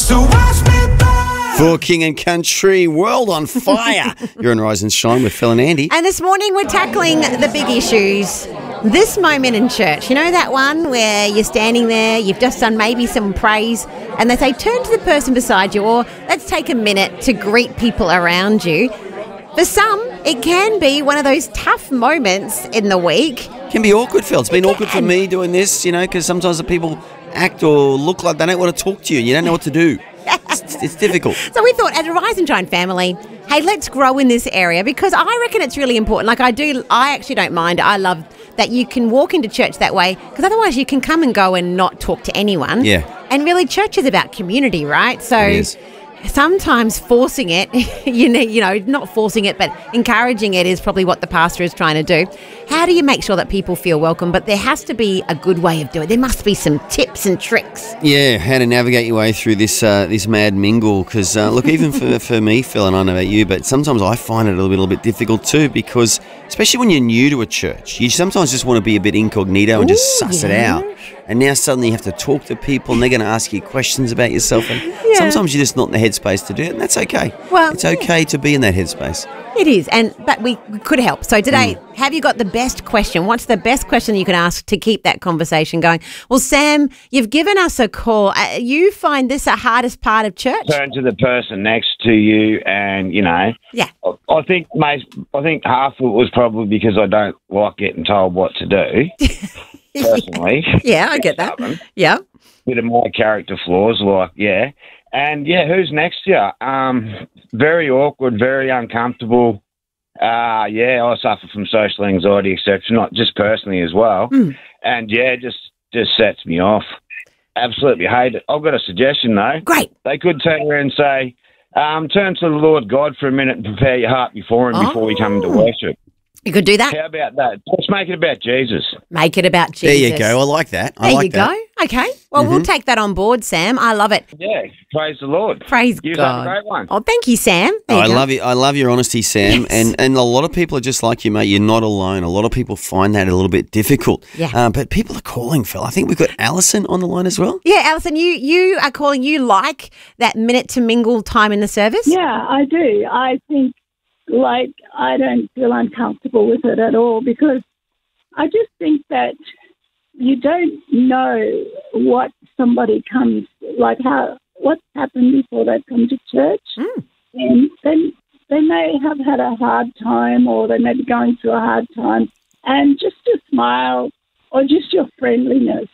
So watch me burn. For King and Country, world on fire. You're on Rise and Shine with Phil and Andy. And this morning we're tackling the big issues. This moment in church, you know that one where you're standing there, you've just done maybe some praise, and they say, turn to the person beside you, or let's take a minute to greet people around you. For some, it can be one of those tough moments in the week. Can be awkward, Phil. It's been awkward for me doing this, because sometimes the people act or look like they don't want to talk to you and you don't know what to do. It's difficult. So we thought, as a Rise and Shine family, hey, let's grow in this area, because I reckon it's really important. Like I actually don't mind. I love that you can walk into church that way, because otherwise you can come and go and not talk to anyone. Yeah. And really, church is about community, right? So It is. sometimes forcing it, not forcing it, but encouraging it is probably what the pastor is trying to do. How do you make sure that people feel welcome? But there has to be a good way of doing it. There must be some tips and tricks. Yeah, how to navigate your way through this mad mingle. Because, look, even for me, Phil, and I don't know about you, but sometimes I find it a little bit difficult too, because especially when you're new to a church, you sometimes just want to be a bit incognito and just suss it out. And now suddenly you have to talk to people and they're going to ask you questions about yourself. And sometimes you're just not in the headspace to do it, and that's okay. Well, it's okay to be in that headspace. It is, but we could help. So today, have you got the best question? What's the best question you can ask to keep that conversation going? Well, Sam, you've given us a call. You find this the hardest part of church? Turn to the person next to you, and Yeah. I think half of it was probably because I don't like getting told what to do. Personally, Yeah, I get that. Yeah. Bit of my character flaws, and who's next to you? Very awkward, very uncomfortable. I suffer from social anxiety, etc. Not just personally as well, and just sets me off. Absolutely hate it. I've got a suggestion though. Great. They could turn around and say, "Turn to the Lord God for a minute and prepare your heart before Him before you come into worship." You could do that. How about that? Let's make it about Jesus. Make it about Jesus. There you go. I like that. There you go. Okay. Well, we'll take that on board, Sam. I love it. Yeah. Praise the Lord. Praise You God. have a great one. Oh, thank you, Sam. There you go. love you. I love your honesty, Sam. Yes. And a lot of people are just like you, mate. You're not alone. A lot of people find that a little bit difficult. Yeah. But people are calling, Phil. I think we've got Alison on the line as well. Yeah, Alison, you are calling. You like that minute to mingle time in the service? Yeah, I do. I think, I don't feel uncomfortable with it at all, because I just think that you don't know what somebody what's happened before they come to church. And then they may have had a hard time, or they may be going through a hard time, and just a smile or just your friendliness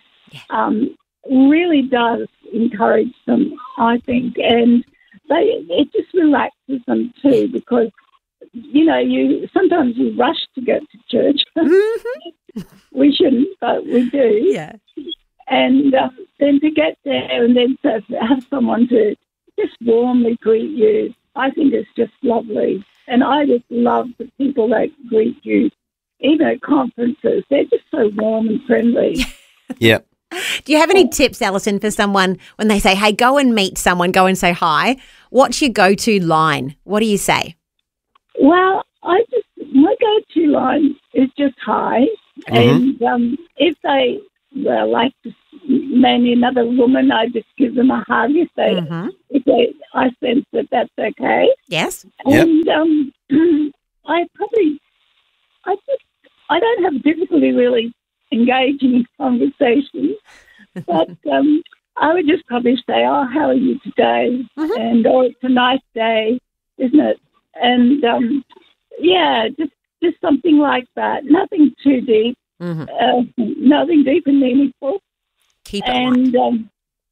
really does encourage them, I think, and it just relaxes them too, because sometimes you rush to go to church. We shouldn't, but we do. Yeah. And then to get there and then to have someone to just warmly greet you, I think it's just lovely. And I just love the people that greet you, even at conferences. They're just so warm and friendly. Yep. Do you have any tips, Alison, for someone when they say, hey, go and meet someone, go and say hi? What's your go-to line? What do you say? Well, my go-to line is just hi. And if they like maybe another woman, I just give them a hug I sense that that's okay. Yes. And I don't have difficulty really engaging in conversation, but I would just probably say, "Oh, how are you today?" And it's a nice day, isn't it? And just something like that. Nothing too deep. Nothing deep and meaningful. Keep it and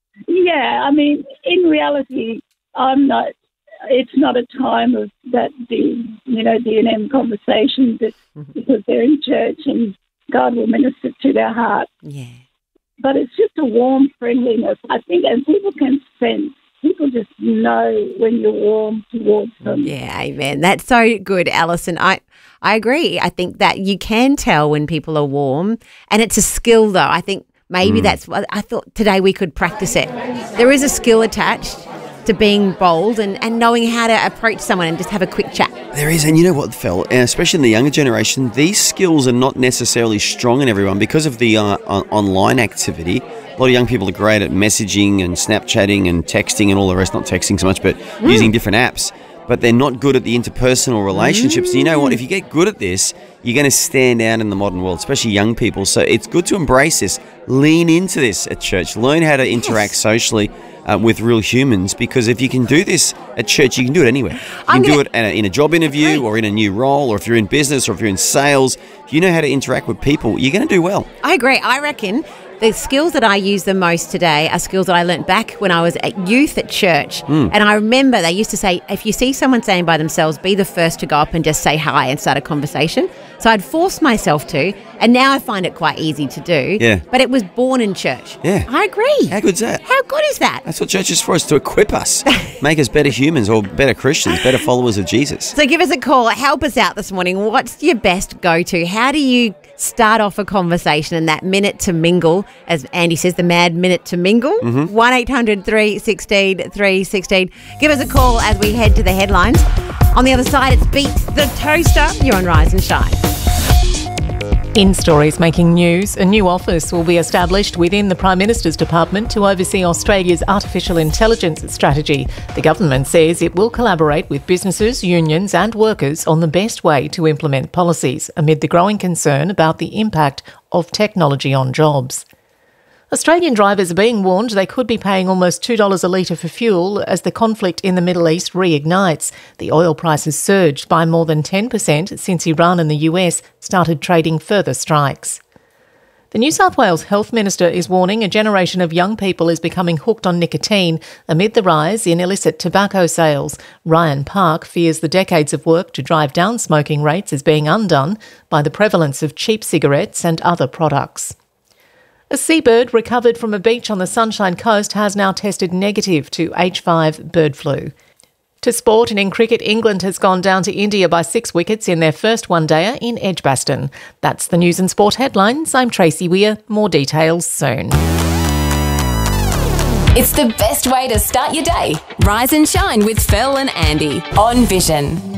in reality, it's not a time of that D&M conversation, because they're in church and God will minister to their heart. Yeah. But it's just a warm friendliness, I think, and people can sense. People just know when you're warm towards them. Yeah, amen. That's so good, Alison. I agree. I think that you can tell when people are warm, and it's a skill, though. I think maybe that's what I thought today we could practice it. There is a skill attached to being bold and knowing how to approach someone and just have a quick chat. There is, and you know what, Phil, especially in the younger generation, these skills are not necessarily strong in everyone because of the online activity. A lot of young people are great at messaging and Snapchatting and texting and all the rest. Not texting so much, but using different apps. But they're not good at the interpersonal relationships. And you know what? If you get good at this, you're going to stand out in the modern world, especially young people. So it's good to embrace this. Lean into this at church. Learn how to interact socially with real humans, because if you can do this at church, you can do it anywhere. You can do it in a job interview or in a new role, or if you're in business or if you're in sales. If you know how to interact with people, you're going to do well. I agree. I reckon the skills that I use the most today are skills that I learnt back when I was at youth at church. And I remember they used to say, if you see someone standing by themselves, be the first to go up and just say hi and start a conversation. So I'd force myself to, and now I find it quite easy to do. Yeah. But it was born in church. Yeah. I agree. How good's that? How good is that? That's what church is for us, to equip us, make us better humans or better Christians, better followers of Jesus. So give us a call. Help us out this morning. What's your best go-to? How do you start off a conversation in that minute to mingle, as Andy says, the mad minute to mingle? 1-800 316 316. Give us a call as we head to the headlines. On the other side, it's Beat the Toaster. You're on Rise and Shine. In stories making news, a new office will be established within the Prime Minister's Department to oversee Australia's artificial intelligence strategy. The government says it will collaborate with businesses, unions and workers on the best way to implement policies amid the growing concern about the impact of technology on jobs. Australian drivers are being warned they could be paying almost $2 a litre for fuel as the conflict in the Middle East reignites. The oil price has surged by more than 10% since Iran and the US started trading further strikes. The New South Wales Health Minister is warning a generation of young people is becoming hooked on nicotine amid the rise in illicit tobacco sales. Ryan Park fears the decades of work to drive down smoking rates is being undone by the prevalence of cheap cigarettes and other products. A seabird recovered from a beach on the Sunshine Coast has now tested negative to H5 bird flu. To sport, and in cricket, England has gone down to India by 6 wickets in their first one-dayer in Edgbaston. That's the news and sport headlines. I'm Tracy Weir. More details soon. It's the best way to start your day. Rise and shine with Phil and Andy on Vision.